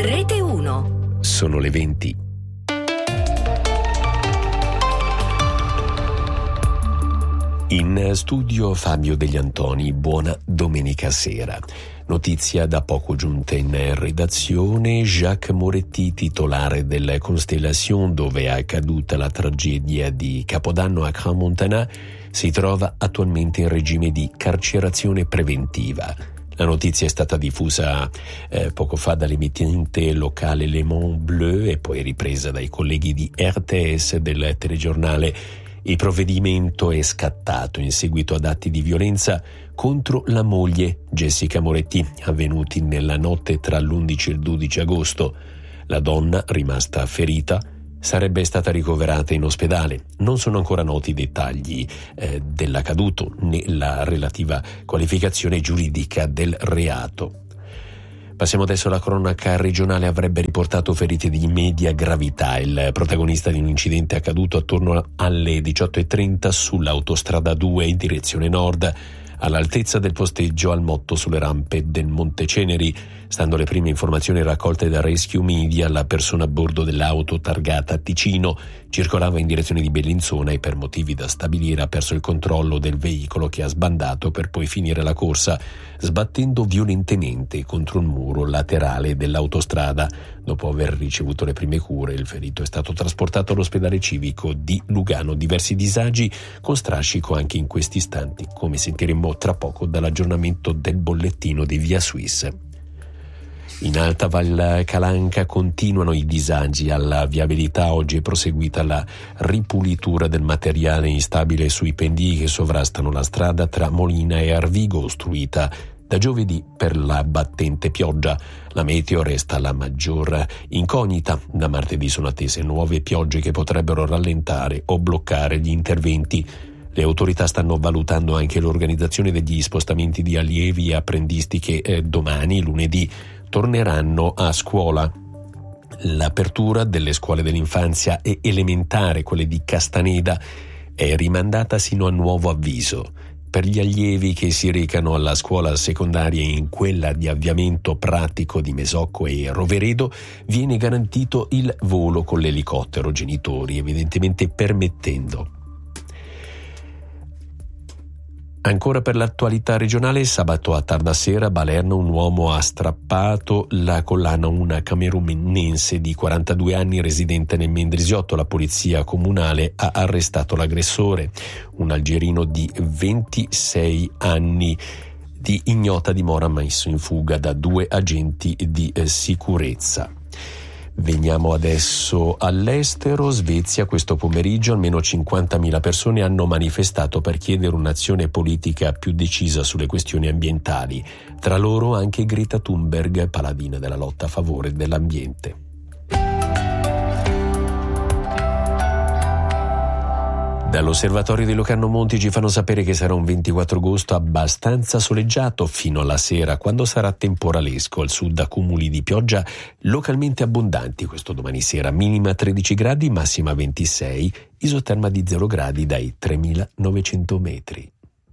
Rete 1. Sono le 20. In studio Fabio Degli Antoni, buona domenica sera. Notizia da poco giunta in redazione: Jacques Moretti, titolare del Constellation, dove è accaduta la tragedia di Capodanno a Crans-Montana, si trova attualmente in regime di carcerazione preventiva. La notizia è stata diffusa poco fa dall'emittente locale Le Monde Bleu e poi ripresa dai colleghi di RTS del telegiornale. Il provvedimento è scattato in seguito ad atti di violenza contro la moglie Jessica Moretti, avvenuti nella notte tra l'11 e il 12 agosto. La donna, rimasta ferita, sarebbe stata ricoverata in ospedale. Non sono ancora noti i dettagli dell'accaduto né la relativa qualificazione giuridica del reato. Passiamo adesso alla cronaca regionale. Avrebbe riportato ferite di media gravità il protagonista di un incidente accaduto attorno alle 18:30 sull'autostrada 2 in direzione nord, all'altezza del posteggio al Motto sulle rampe del Monte Ceneri. Stando alle prime informazioni raccolte da Rescue Media, la persona a bordo dell'auto targata Ticino circolava in direzione di Bellinzona e per motivi da stabilire ha perso il controllo del veicolo, che ha sbandato per poi finire la corsa sbattendo violentemente contro un muro laterale dell'autostrada. Dopo aver ricevuto le prime cure, il ferito è stato trasportato all'ospedale civico di Lugano. Diversi disagi con strascico anche in questi istanti, come sentiremo tra poco dall'aggiornamento del bollettino di Via Suisse. In Alta Val Calanca continuano i disagi alla viabilità. Oggi è proseguita la ripulitura del materiale instabile sui pendii che sovrastano la strada tra Molina e Arvigo, ostruita da giovedì per la battente pioggia. La meteo resta la maggior incognita. Da martedì sono attese nuove piogge che potrebbero rallentare o bloccare gli interventi. Le autorità stanno valutando anche l'organizzazione degli spostamenti di allievi e apprendisti che domani, lunedì, torneranno a scuola. L'apertura delle scuole dell'infanzia e elementare, quelle di Castaneda, è rimandata sino a nuovo avviso. Per gli allievi che si recano alla scuola secondaria e in quella di avviamento pratico di Mesocco e Roveredo viene garantito il volo con l'elicottero, genitori evidentemente permettendo. Ancora per l'attualità regionale, sabato a tarda sera a Balerno un uomo ha strappato la collana a una camerunense di 42 anni residente nel Mendrisiotto. La polizia comunale ha arrestato l'aggressore, un algerino di 26 anni di ignota dimora, messo in fuga da 2 agenti di sicurezza. Veniamo adesso all'estero. Svezia, questo pomeriggio almeno 50.000 persone hanno manifestato per chiedere un'azione politica più decisa sulle questioni ambientali. Tra loro anche Greta Thunberg, paladina della lotta a favore dell'ambiente. Dall'osservatorio di Locarno Monti ci fanno sapere che sarà un 24 agosto abbastanza soleggiato fino alla sera, quando sarà temporalesco. Al sud accumuli di pioggia localmente abbondanti. Questo domani sera, minima 13 gradi, massima 26, isoterma di 0 gradi dai 3.900 metri.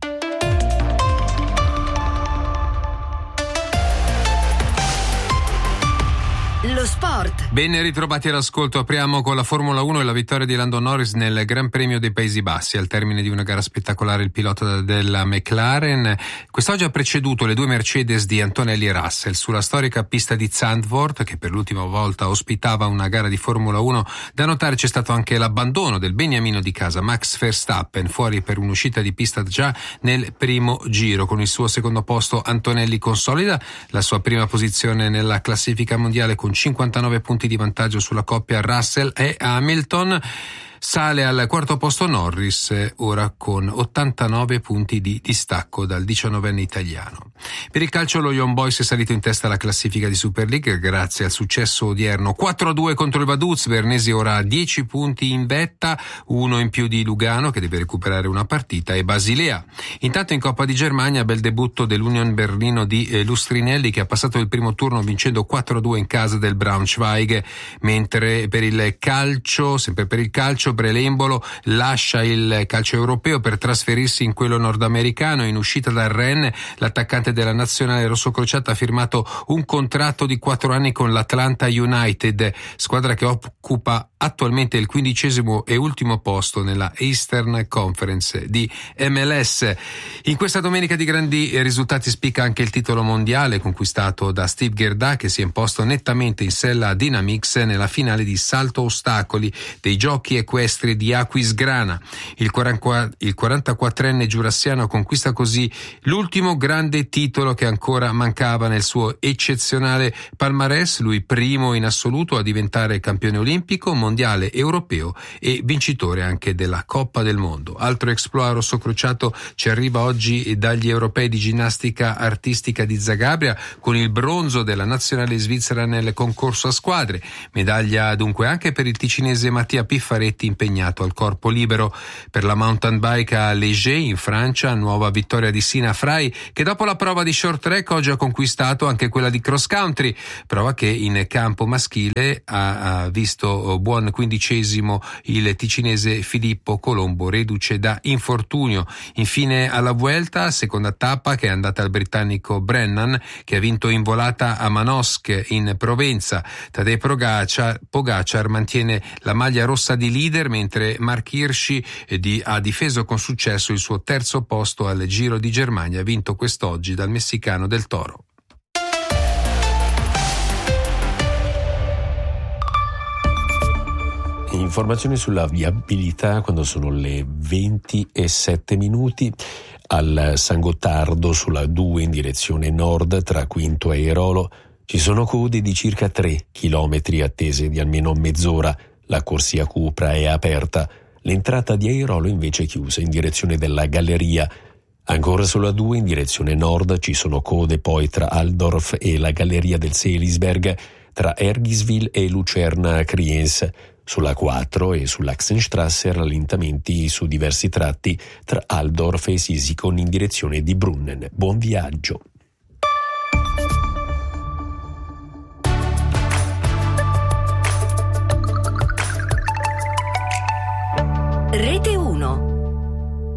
Lo sport. Ben ritrovati all'ascolto. Apriamo con la Formula 1 e la vittoria di Lando Norris nel Gran Premio dei Paesi Bassi. Al termine di una gara spettacolare il pilota della McLaren quest'oggi ha preceduto le 2 Mercedes di Antonelli e Russell sulla storica pista di Zandvoort, che per l'ultima volta ospitava una gara di Formula 1. Da notare c'è stato anche l'abbandono del beniamino di casa Max Verstappen, fuori per un'uscita di pista già nel primo giro. Con il suo secondo posto Antonelli consolida la sua prima posizione nella classifica mondiale con 59 punti di vantaggio sulla coppia Russell e Hamilton. Sale al quarto posto Norris, ora con 89 punti di distacco dal 19enne italiano. Per il calcio lo Young Boys è salito in testa alla classifica di Super League grazie al successo odierno 4-2 contro il Vaduz. Vernesi ora ha 10 punti in vetta, 1 in più di Lugano che deve recuperare una partita e Basilea. Intanto in Coppa di Germania bel debutto dell'Union Berlino di Lustrinelli, che ha passato il primo turno vincendo 4-2 in casa del Braunschweig, mentre per il calcio, sempre per il calcio, Brelembolo lascia il calcio europeo per trasferirsi in quello nordamericano. In uscita dal Rennes, l'attaccante della nazionale rossocrociata ha firmato un contratto di 4 anni con l'Atlanta United, squadra che occupa attualmente il 15° e ultimo posto nella Eastern Conference di MLS. In questa domenica di grandi risultati spicca anche il titolo mondiale conquistato da Steve Gerda, che si è imposto nettamente in sella a Dynamix nella finale di salto ostacoli dei giochi equestri di Aquisgrana. Il 44enne giurassiano conquista così l'ultimo grande titolo che ancora mancava nel suo eccezionale palmarès, lui primo in assoluto a diventare campione olimpico, mondiale, europeo e vincitore anche della Coppa del Mondo. Altro exploit rossocrociato ci arriva oggi dagli europei di ginnastica artistica di Zagabria, con il bronzo della nazionale svizzera nel concorso a squadre. Medaglia dunque anche per il ticinese Mattia Piffaretti, impegnato al corpo libero. Per la mountain bike a Léger in Francia, nuova vittoria di Sina Frey, che dopo la prova di short track oggi ha conquistato anche quella di cross country, prova che in campo maschile ha visto buon 15° il ticinese Filippo Colombo, reduce da infortunio. Infine alla Vuelta, seconda tappa che è andata al britannico Brennan, che ha vinto in volata a Manosque in Provenza. Tadej Pogacar mantiene la maglia rossa di leader, mentre Mark Hirschi ha difeso con successo il suo terzo posto al Giro di Germania, vinto quest'oggi dal messicano Del Toro. Informazioni sulla viabilità quando sono le 20:07 al San Gottardo sulla 2 in direzione nord tra Quinto e Airolo. Ci sono code di circa 3 chilometri attese di almeno mezz'ora. La corsia Cupra è aperta. L'entrata di Airolo invece è chiusa in direzione della Galleria. Ancora sulla 2 in direzione nord ci sono code poi tra Altdorf e la Galleria del Seelisberg, tra Ergiswil e Lucerna Kriens. Sulla 4 e sull'Axenstrasse rallentamenti su diversi tratti tra Altdorf e Sisikon in direzione di Brunnen. Buon viaggio!